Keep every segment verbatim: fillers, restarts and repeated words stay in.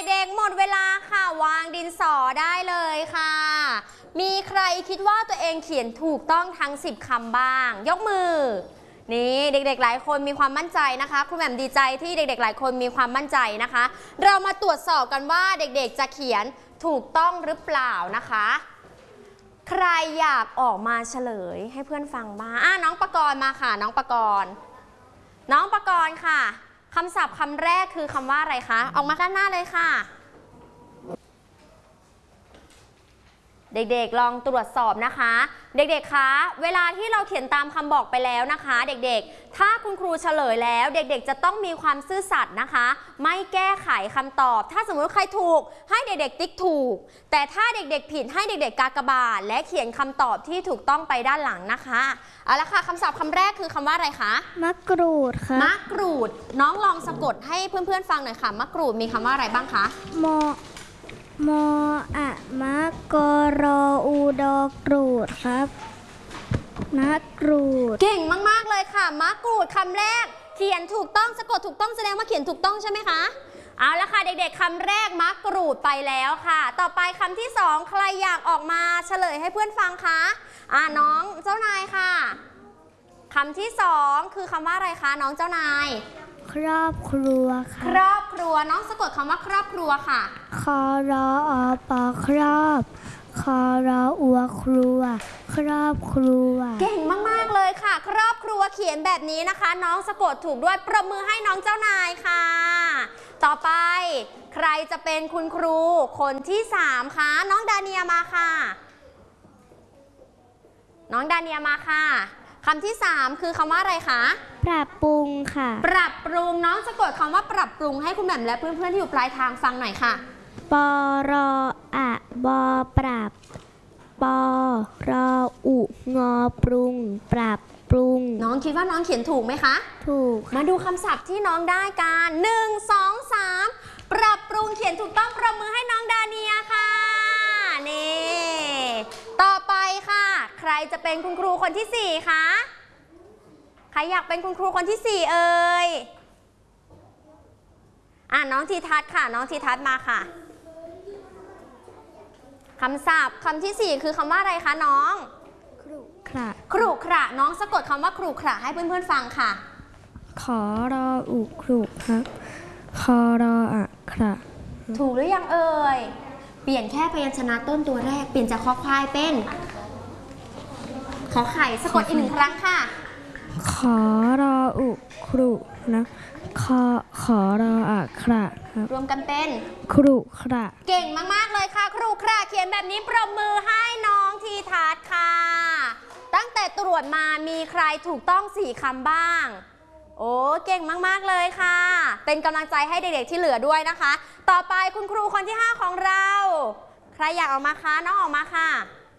เด็กๆหมดเวลาค่ะวางดินสอได้เลยค่ะมีใครคิดว่าตัวเองเขียนถูกต้องทั้งสิบคำบ้างยกมือนี่เด็กๆหลายคนมีความมั่นใจนะคะครูแหม่มดีใจที่เด็กๆหลายคนมีความมั่นใจนะคะเรามาตรวจสอบกันว่าเด็กๆจะเขียนถูกต้องหรือเปล่านะคะใครอยากออกมาเฉลยให้เพื่อนฟังบ้างอ่ะน้องปกรณ์มาค่ะน้องปกรณ์น้องปกรณ์ค่ะคำศัพท์คำแรกคือคำว่าอะไรคะออกมาด้านหน้าเลยค่ะเด็กๆลองตรวจสอบนะคะเด็กๆคะเวลาที่เราเขียนตามคำบอกไปแล้วนะคะเด็กๆถ้าคุณครูเฉลยแล้วเด็กๆจะต้องมีความซื่อสัตย์นะคะไม่แก้ไขคำตอบถ้าสมมติใครถูกให้เด็กๆติ๊กถูกแต่ถ้าเด็กๆผิดให้เด็กๆกากบาทและเขียนคำตอบที่ถูกต้องไปด้านหลังนะคะเอาละค่ะคำศัพท์คำแรกคือคำว่าอะไรคะมะกรูดค่ะมะกรูดน้องลองสะกดให้เพื่อนๆฟังหน่อยค่ะมะกรูดมีคำว่าอะไรบ้างคะมมอะมะกรออูดอกรูดครับมะกรูดเก่งมากๆเลยค่ะมะกรูดคำแรกเขียนถูกต้องสะกดถูกต้องแสดงว่าเขียนถูกต้องใช่ไหมคะเอาละค่ะเด็กๆคำแรกมะกรูดไปแล้วค่ะต่อไปคำที่สองใครอยากออกมาเฉลยให้เพื่อนฟังคะอ่าน้องเจ้านายค่ะคำที่สองคือคำว่าอะไรคะน้องเจ้านายครอบครัวค่ะครอบครัวน้องสะกดคำว่าครอบครัวค่ะคอรออปอครอบคอรออัวครัวครอบครัวเก่งมากๆเลยค่ะครอบครัวเขียนแบบนี้นะคะน้องสะกดถูกด้วยปรบมือให้น้องเจ้านายค่ะต่อไปใครจะเป็นคุณครูคนที่สามคะน้องดาเนียมาค่ะน้องดาเนียมาค่ะคำที่สามคือคำว่าอะไรคะปรับปรุงค่ะปรับปรุงน้องสะกดคำว่าปรับปรุงให้คุณแหม่มและเพื่อนๆที่อยู่ปลายทางฟังหน่อยค่ะปรออะบอปรับปรออุงอปรุงปรับปรุงน้องคิดว่าน้องเขียนถูกไหมคะถูกมาดูคำศัพท์ที่น้องได้กันหนึ่ง สอง สามปรับปรุงเขียนถูกต้องปรบมือให้น้องดาเนียค่ะนี่ต่อไปค่ะใครจะเป็นคุณครูคนที่สี่คะใครอยากเป็นคุณครูคนที่สี่เอ่ยอ่ะน้องทีทัศน์ค่ะน้องทีทัศน์มาค่ะคำศัพท์คำที่สี่คือคำว่าอะไรคะน้องครุขระครุขระน้องสะกดคำว่าครุขระให้เพื่อนๆฟังค่ะขอรออุครุครับคอรออะขระถูกหรือยังเอ่ยเปลี่ยนแค่พยัญชนะต้นตัวแรกเปลี่ยนจากคอควายเป็นขอไข่สะกดอีกหนึ่งครั้งค่ะขอรออุครุนะขอขอรออะขระรวมกันเป็นครุขระเก่งมากๆเลยค่ะครูขระเขียนแบบนี้ปรบมือให้น้องทีทัศน์ค่ะตั้งแต่ตรวจมามีใครถูกต้องสี่คำบ้างโอ้เก่งมากๆเลยค่ะเป็นกำลังใจให้เด็กๆที่เหลือด้วยนะคะต่อไปคุณครูคนที่ห้าของเราใครอยากออกมาคะน้องออกมาค่ะ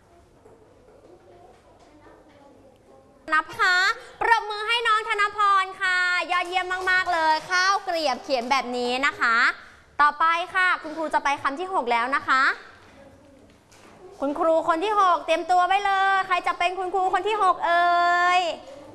นับคะปรบมือให้น้องธนพรค่ะยอดเยี่ยมมากๆเลยข้าวเกลียบเขียนแบบนี้นะคะต่อไปค่ะคุณครูจะไปคำที่หกแล้วนะคะคุณครูคนที่หกเตรียมตัวไว้เลยใครจะเป็นคุณครูคนที่หกเอ่ย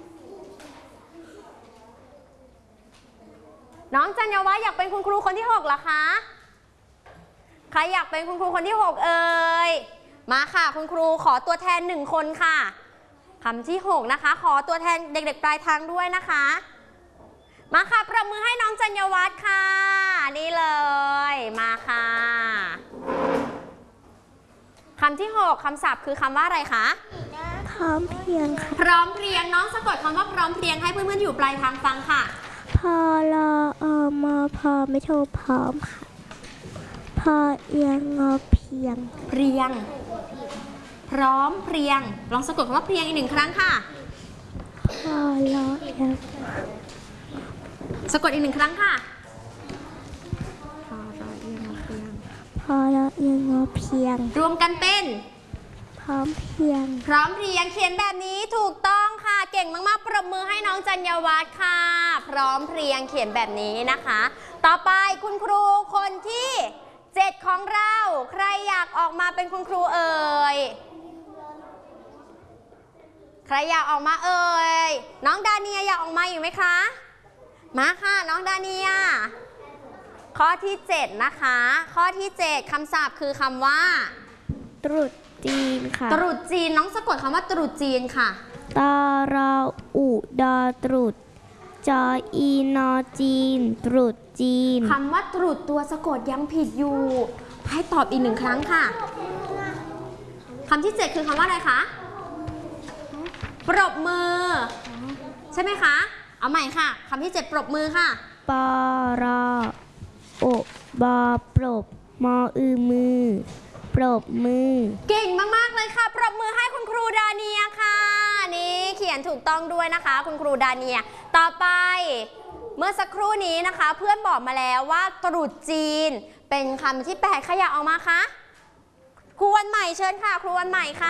น้องจัญญวัฒน์อยากเป็นคุณครูคนที่หกเหรอคะใครอยากเป็นคุณครูคนที่หกเอ่ยมาค่ะคุณครูขอตัวแทนหนึ่งคนค่ะคำที่หกนะคะขอตัวแทนเด็กๆปลายทางด้วยนะคะมาค่ะปรบมือให้น้องจัญญวัฒน์ค่ะนี่เลยมาค่ะคำที่หกคำศัพท์คือคำว่าอะไรคะพร้อมเพรียงค่ะพร้อมเพรียงน้องสะกดคำว่าพร้อมเพรียงให้เพื่อนๆอยู่ปลายทางฟังค่ะพอรออมอพอไม่โทรพร้อมค่ะพอเอียงงอเพียงเพรียงพร้อมเพรียงลองสะกดคำว่าเพรียงอีกหนึ่งครั้งค่ะพอรอเอียงสะกดอีกหนึ่งครั้งค่ะพอรอเอียงงอเพียงพอรอเอียงงอเพียงรวมกันเป็นพร้อมเพียงพร้อมเพรียงเขียนแบบนี้ถูกต้องค่ะเก่งมากๆปรบมือให้น้องจัญญวัฒน์ค่ะพร้อมเพรียงเขียนแบบนี้นะคะต่อไปคุณครูคนที่เจ็ดของเราใครอยากออกมาเป็นคุณครูเอ่ยใครอยากออกมาเอ่ยน้องดาเนียอยากออกมาอยู่ไหมคะมาค่ะน้องดาเนียข้อที่เจ็ดนะคะ ข้อที่เจ็ดคำศัพท์คือคำว่าตรุษจีนค่ะตรุษจีนน้องสะกดคำว่าตรุษจีนค่ะตรออุดอตรุษจออีนอจีน ตรุษจีนคำว่าตรุษตัวสะกดยังผิดอยู่ ให้ตอบอีกหนึ่งครั้งค่ะคำที่เจ็ดคือคำว่าอะไรคะปรบมือ ใช่ไหมคะ เอาใหม่ค่ะคำที่เจ็ดปรบมือค่ะปรอโอบอปรบมออือมือ ปรบมือเก่งมากๆเลยค่ะ ปรบมือให้คุณครูดาเนียค่ะ นี่เขียนถูกต้องด้วยนะคะ คุณครูดาเนีย ต่อไป เมื่อสักครู่นี้นะคะ เพื่อนบอกมาแล้วว่าตรุษจีนเป็นคำที่แปลกขยะออกมาคะครูวันใหม่เชิญค่ะ ครูวันใหม่ค่ะ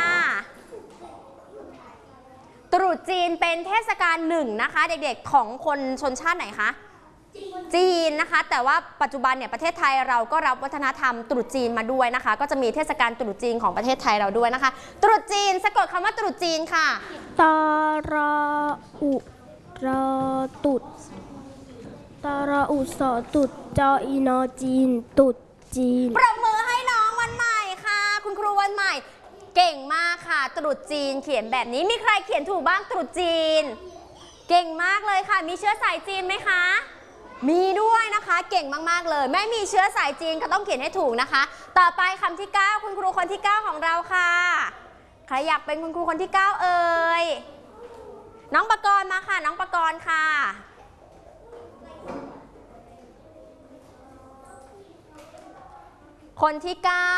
ตรุษจีนเป็นเทศกาลหนึ่งนะคะ เด็กๆของคนชนชาติไหนคะจีนนะคะ แต่ว่าปัจจุบันเนี่ยประเทศไทยเราก็รับวัฒนธรรมตรุษจีนมาด้วยนะคะ ก็จะมีเทศกาลตรุษจีนของประเทศไทยเราด้วยนะคะ ตรุษจีนสะกดคำว่าตรุษจีนค่ะตรออุรอตุดตรออุสอตุดจออีนอจีน ตุดจีนปรบมือให้น้องวันใหม่ค่ะ คุณครูวันใหม่ เก่งมากค่ะ ตรุษจีนเขียนแบบนี้มีใครเขียนถูกบ้างตรุษจีน เก่งมากเลยค่ะ มีเชื้อสายจีนไหมคะ มีด้วยนะคะ เก่งมากๆเลยไม่มีเชื้อสายจีนก็ต้องเขียนให้ถูกนะคะ ต่อไปคำที่เก้าคุณครูคนที่เก้าของเราค่ะใครอยากเป็นคุณครูคนที่เก้าเอ่ยน้องปกรณ์มาค่ะน้องปกรณ์ค่ะคนที่เก้า